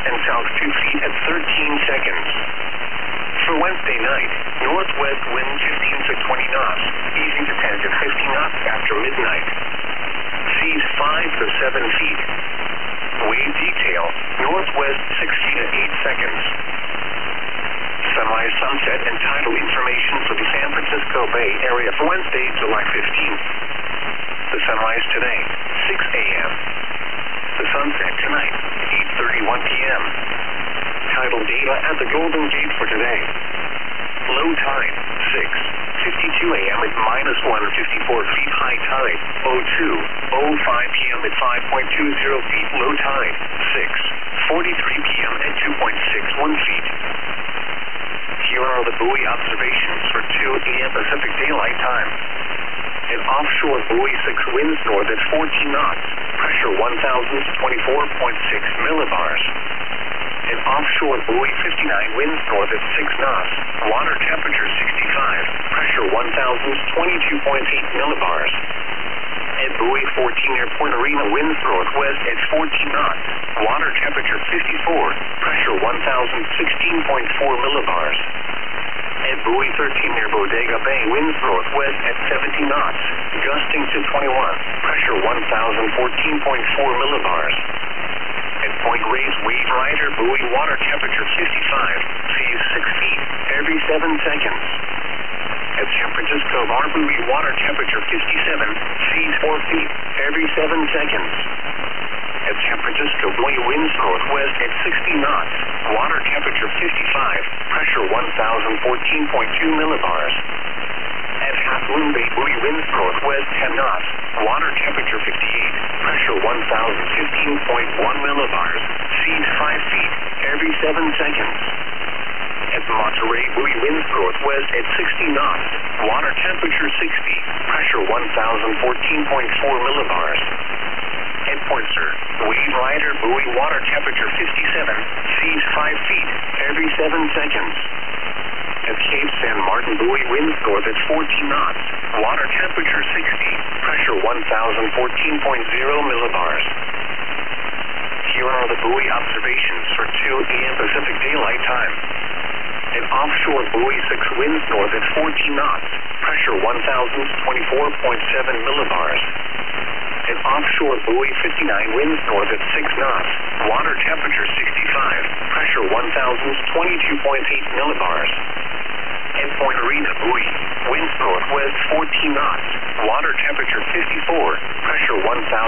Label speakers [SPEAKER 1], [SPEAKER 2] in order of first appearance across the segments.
[SPEAKER 1] and south 2 feet at 13 seconds. For Wednesday night, northwest wind 15 to 20 knots, easing to 10 to 15 knots after midnight. Seas 5 to 7 feet. Wave detail, northwest 6 feet at 8 seconds. Sunrise, sunset, and tidal information for the San Francisco Bay Area for Wednesday, July 15th. The sunrise today, 6 a.m. The sunset tonight, 8:31 p.m. Tidal data at the Golden Gate for today. Low tide, 6:52 a.m. at -154 feet. High tide, 02:05 p.m. at 5.20 feet. Low tide, 6:43 p.m. at 2.61 feet. Here are the buoy observations for 2 a.m. Pacific Daylight Time. An offshore buoy 6 winds north at 14 knots, pressure 1,024.6 millibars. An offshore buoy 59 winds north at 6 knots, water temperature 65, pressure 1,022.8 millibars. At buoy 14 near Point Arena winds northwest at 14 knots, water temperature 54, pressure 1,016.4 millibars. At buoy 13 near Bodega Bay winds northwest at 70 knots, gusting to 21, pressure 1,014.4 millibars. At Point Reyes Wave Rider buoy water temperature 55, seas 6 feet every 7 seconds. At San Francisco Bar buoy water temperature 57, seas 4 feet every 7 seconds. At San Francisco buoy winds northwest at 60 knots, water temperature 55, pressure 1,014.2 millibars. At Half Moon Bay buoy winds northwest 10 knots, water temperature 58, pressure 1,015.1 millibars, seas 5 feet every 7 seconds. At Monterey buoy winds northwest at 60 knots, water temperature 60, pressure 1,014.4 millibars. At Point Sur, Wave Rider buoy water temperature 57, seas 5 feet every 7 seconds. At Cape San Martin buoy winds north at 14 knots, water temperature 60, pressure 1,014.0 millibars. Here are the buoy observations for 2 a.m. Pacific Daylight Time. An offshore buoy 6 winds north at 14 knots, pressure 1,024.7 millibars. An offshore buoy 59 winds north at 6 knots, water temperature 65, pressure 1,022.8 millibars. At Point Arena buoy, winds northwest 14 knots, water temperature 54, pressure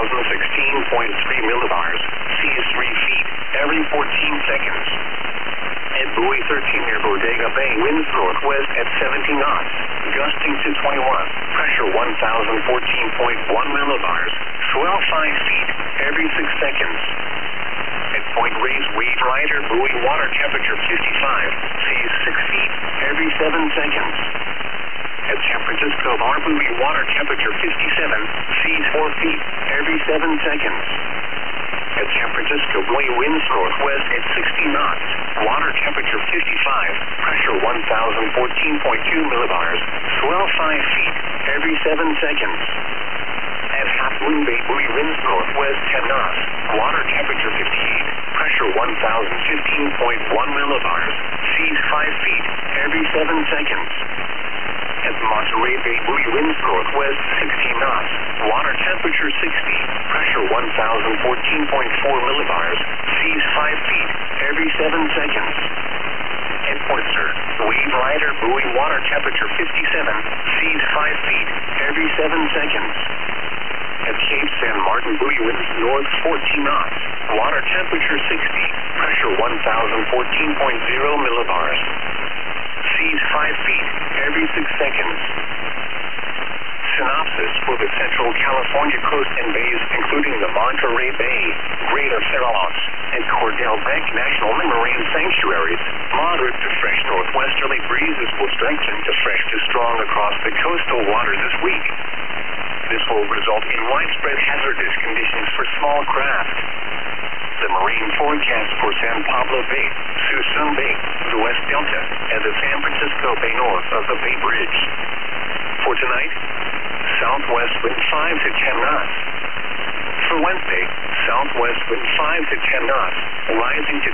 [SPEAKER 1] 1,016.3 millibars, seas 3 feet every 14 seconds. At buoy 13 near Bodega Bay, winds northwest at 70 knots, gusting to 21, pressure 1,014.1 millibars, swell 5 feet every 6 seconds. At Point Reyes Wave Rider buoy water temperature 55, seas 6 feet every 7 seconds. At San Francisco Bar buoy water temperature 57, seas 4 feet every 7 seconds. At San Francisco buoy winds northwest at 60 knots, water temperature 55, pressure 1,014.2 millibars, swell 5 feet every 7 seconds. At Half Moon Bay buoy winds northwest 10 knots, water temperature 58, pressure 1,015.1 millibars, seas 5 feet every 7 seconds. At Monterey Bay buoy winds northwest 16 knots, water temperature 60, pressure 1,014.4 millibars, seas 5 feet every 7 seconds. At Point Sur, Wave Rider buoy water temperature 57, seas 5 feet every 7 seconds. At Cape San Martin buoy winds north 14 knots, water temperature 60, pressure 1,014.0 millibars. Seas 5 feet every 6 seconds. Synopsis for the Central California coast and bays, including the Monterey Bay, Greater Farallones, and Cordell Bank National Marine Sanctuaries. Moderate to fresh northwesterly breezes will strengthen to fresh to strong across the coastal waters this week. This will result in widespread hazardous conditions for small craft. The marine forecast for San Pablo Bay, Suisun Bay, the West Delta, and the San Francisco Bay north of the Bay Bridge. For tonight, southwest wind 5 to 10 knots. For Wednesday, southwest wind 5 to 10 knots, rising to